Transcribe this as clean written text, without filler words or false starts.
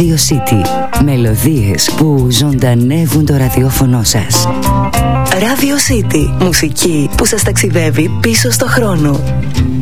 Radio City. Μελωδίες που ζωντανεύουν το ραδιόφωνο σας. Radio City. Μουσική που σας ταξιδεύει πίσω στο χρόνο.